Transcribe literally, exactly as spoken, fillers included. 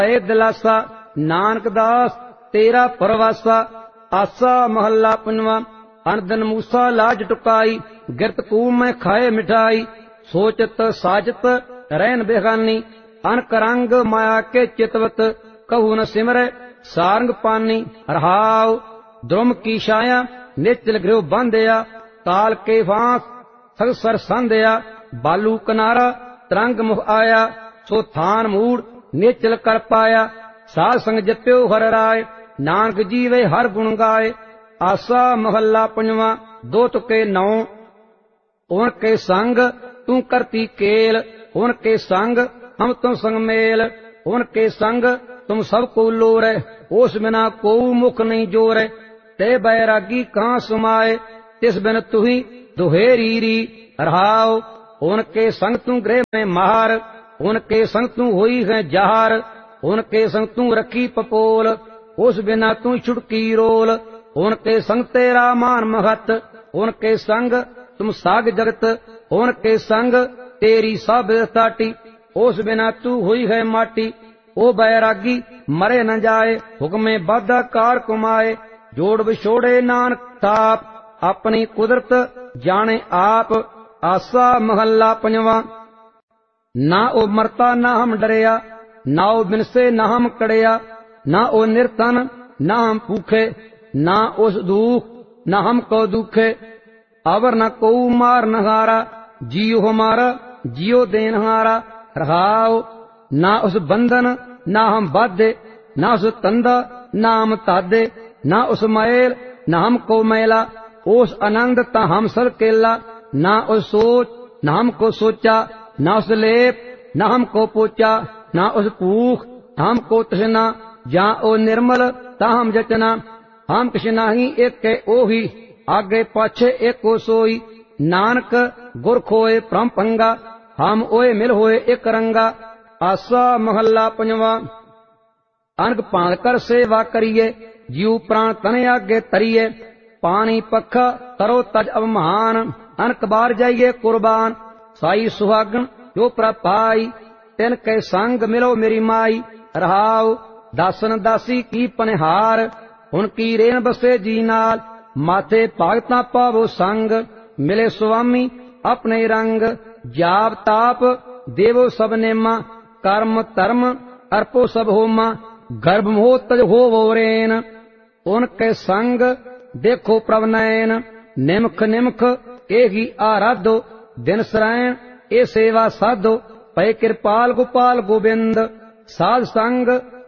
ए दिलासा नानक दास तेरा परवासा। आसा महला पंजवा। अनदन मूसा लाज टुकाई गिरत कूम में खाए मिठाई। सोचत साजत रहन बेगानी अनक रंग माया के चितवत। कहू न सिमरै सारंग पानी रहाव। द्रुम की छाया निचल गृह बांधया। काल के फांस सगसर संध्या। बालू किनारा तरंग मुख आया। सो थान मूड़ निचल कर पाया। साध संग जप्यो हर राय नानक जीवे हर गुण गाए। आसा महला पंजवा। दो तुके नौ उनके संग तू करती केल। उनके संग हम तुम संग मेल। उनके संग तुम सबको लोरे। उस बिना को मुख नहीं जोरे। ते बैरागी कहाँ सुमाए तिस बिन तुही दुहेरी री रहाओ। उनके संग तू गृह में मार। उनके संग तू हुई है जहार। उनके संग तू रखी पपोल। उस बिना तू छुटकी रोल। उनके संग तेरा मान महत। उनके संग तुम साग जगत। उनके संग तेरी सब ताटी। उस बिना तू हुई है माटी। ओ बैरागी मरे न जाए हुक्मे बाधा कार कुमाए। जोड़ विछोड़े नानक ताप अपनी कुदरत जाने आप। आसा महला पंजवा। ना ओ मरता ना हम डरिया। ना ओ बिनसे ना हम कड़िया। ना ओ निर्धन ना हम भूखे। ना उस दुख ना हमको दुखे। अवर न को मार नहारा जियो हमारा जियो देनहारा रहाओ। ना उस बंधन ना हम बाधे। ना उस तंदा ना हम तादे। ना उस मैल ना हमको मैला। उस आनंद ता हम सब केला। ना उस सोच ना हमको सोचा। ना उस लेप ना हमको पोचा। ना उस भूख ना हमको तृष्णा। जा ओ निर्मल ता हम जचना। हम किछ नाही एक के ओही आगे पाछे एको सोई। नानक गुर खोए परम पंगा हम ओए मिल होए एक रंगा। आसा महला पंजवा। अनक पाल कर सेवा करिए जीव प्राण तन आगे तरिए। पानी पखा तरो तज अवमान अनक बार जाइए कुर्बान। साई सुहागन जो प्रपाई तिन के संग मिलो मेरी माई रहाओ। दासन दासी की पनिहार उनकी रेन बसे जी नाल। माथे भगता पावो संग मिले स्वामी अपने रंग। जाप ताप देवो सब नेमा कर्म धर्म अर्पो सब होमा। गर्भ मोह तज होवो रेन उनके संग देखो प्रभ नैन। निमख निमख ए ही आराधो दिन सरायण ए सेवा साधो। पै कृपाल गोपाल गोविंद साध संग